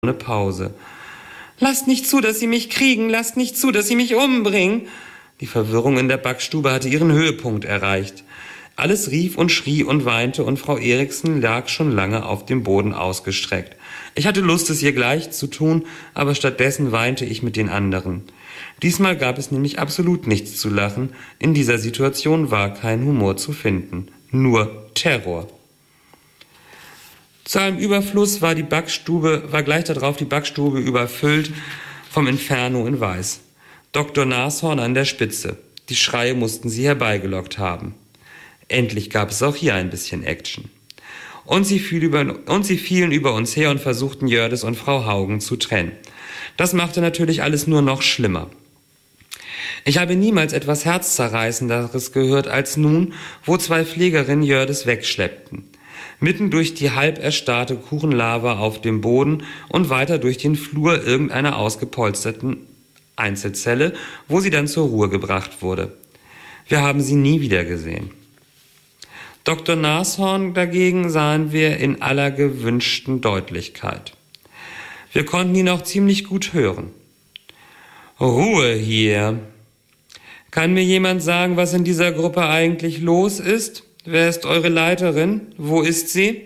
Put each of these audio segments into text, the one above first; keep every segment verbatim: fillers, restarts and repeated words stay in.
ohne Pause. »Lasst nicht zu, dass sie mich kriegen! Lasst nicht zu, dass sie mich umbringen!« Die Verwirrung in der Backstube hatte ihren Höhepunkt erreicht. Alles rief und schrie und weinte und Frau Eriksen lag schon lange auf dem Boden ausgestreckt. Ich hatte Lust, es ihr gleich zu tun, aber stattdessen weinte ich mit den anderen. Diesmal gab es nämlich absolut nichts zu lachen. In dieser Situation war kein Humor zu finden. Nur Terror. Zu allem Überfluss war die Backstube, war gleich darauf die Backstube überfüllt vom Inferno in Weiß. Doktor Nashorn an der Spitze. Die Schreie mussten sie herbeigelockt haben. Endlich gab es auch hier ein bisschen Action. Und sie, fiel über, und sie fielen über uns her und versuchten Jördis und Frau Haugen zu trennen. Das machte natürlich alles nur noch schlimmer. Ich habe niemals etwas Herzzerreißenderes gehört als nun, wo zwei Pflegerinnen Jördis wegschleppten. Mitten durch die halb erstarrte Kuchenlava auf dem Boden und weiter durch den Flur irgendeiner ausgepolsterten Einzelzelle, wo sie dann zur Ruhe gebracht wurde. Wir haben sie nie wieder gesehen. Doktor Nashorn dagegen sahen wir in aller gewünschten Deutlichkeit. Wir konnten ihn auch ziemlich gut hören. »Ruhe hier! Kann mir jemand sagen, was in dieser Gruppe eigentlich los ist? Wer ist eure Leiterin? Wo ist sie?«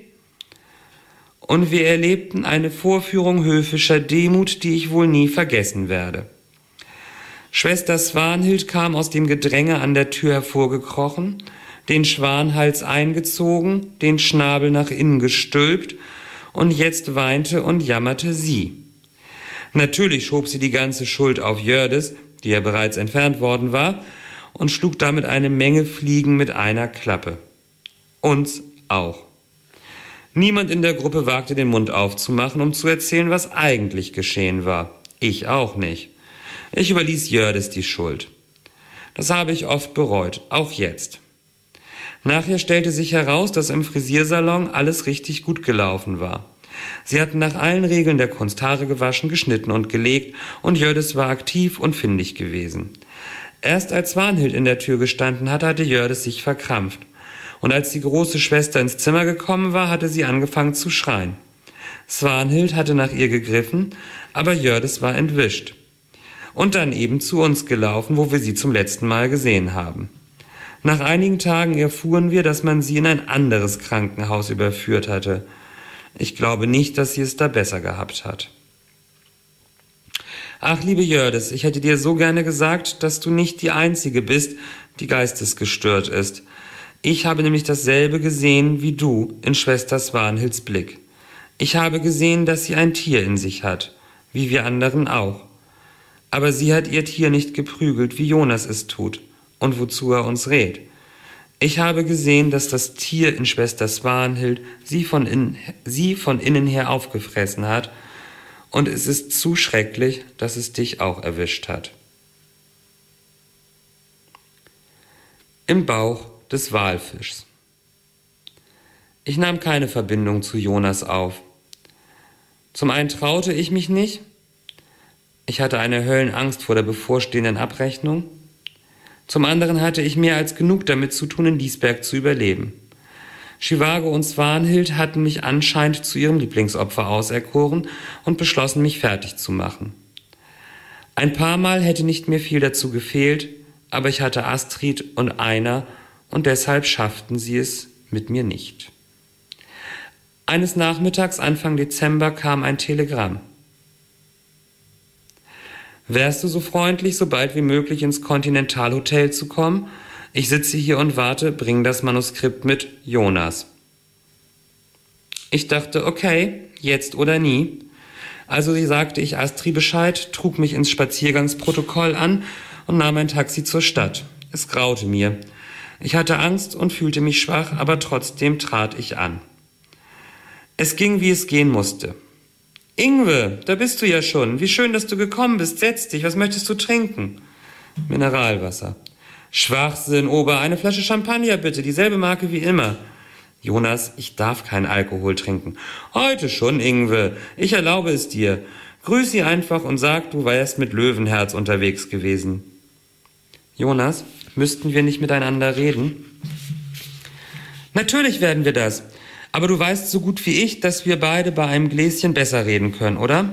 Und wir erlebten eine Vorführung höfischer Demut, die ich wohl nie vergessen werde. Schwester Swanhild kam aus dem Gedränge an der Tür hervorgekrochen, den Schwanhals eingezogen, den Schnabel nach innen gestülpt, und jetzt weinte und jammerte sie. Natürlich schob sie die ganze Schuld auf Jördis, die ja bereits entfernt worden war, und schlug damit eine Menge Fliegen mit einer Klappe. Uns auch. Niemand in der Gruppe wagte den Mund aufzumachen, um zu erzählen, was eigentlich geschehen war. Ich auch nicht. Ich überließ Jördis die Schuld. Das habe ich oft bereut, auch jetzt. Nachher stellte sich heraus, dass im Frisiersalon alles richtig gut gelaufen war. Sie hatten nach allen Regeln der Kunst Haare gewaschen, geschnitten und gelegt, und Jördis war aktiv und findig gewesen. Erst als Swanhild in der Tür gestanden hatte, hatte Jördis sich verkrampft. Und als die große Schwester ins Zimmer gekommen war, hatte sie angefangen zu schreien. Swanhild hatte nach ihr gegriffen, aber Jördis war entwischt. Und dann eben zu uns gelaufen, wo wir sie zum letzten Mal gesehen haben. Nach einigen Tagen erfuhren wir, dass man sie in ein anderes Krankenhaus überführt hatte. Ich glaube nicht, dass sie es da besser gehabt hat. Ach, liebe Jördis, ich hätte dir so gerne gesagt, dass du nicht die Einzige bist, die geistesgestört ist. Ich habe nämlich dasselbe gesehen wie du in Schwester Swanhilds Blick. Ich habe gesehen, dass sie ein Tier in sich hat, wie wir anderen auch. Aber sie hat ihr Tier nicht geprügelt, wie Jonas es tut, und wozu er uns rät. Ich habe gesehen, dass das Tier in Schwester Swanhild sie von, in, sie von innen her aufgefressen hat, und es ist zu schrecklich, dass es dich auch erwischt hat. Im Bauch des Walfischs. Ich nahm keine Verbindung zu Jonas auf. Zum einen traute ich mich nicht. Ich hatte eine Höllenangst vor der bevorstehenden Abrechnung. Zum anderen hatte ich mehr als genug damit zu tun, in Liesberg zu überleben. Chivago und Swanhild hatten mich anscheinend zu ihrem Lieblingsopfer auserkoren und beschlossen, mich fertig zu machen. Ein paar Mal hätte nicht mehr viel dazu gefehlt, aber ich hatte Astrid und Einar, und deshalb schafften sie es mit mir nicht. Eines Nachmittags Anfang Dezember kam ein Telegramm. »Wärst du so freundlich, so bald wie möglich ins Continental Hotel zu kommen? Ich sitze hier und warte, bring das Manuskript mit, Jonas.« Ich dachte, okay, jetzt oder nie. Also sagte ich Astrid Bescheid, trug mich ins Spaziergangsprotokoll an und nahm ein Taxi zur Stadt. Es graute mir. Ich hatte Angst und fühlte mich schwach, aber trotzdem trat ich an. Es ging, wie es gehen musste. »Ingwe, da bist du ja schon. Wie schön, dass du gekommen bist. Setz dich, was möchtest du trinken?« »Mineralwasser.« »Schwachsinn, Ober, eine Flasche Champagner bitte, dieselbe Marke wie immer.« »Jonas, ich darf keinen Alkohol trinken.« »Heute schon, Ingwe, ich erlaube es dir. Grüß sie einfach und sag, du wärst mit Löwenherz unterwegs gewesen.« »Jonas, müssten wir nicht miteinander reden?« »Natürlich werden wir das. Aber du weißt so gut wie ich, dass wir beide bei einem Gläschen besser reden können, oder?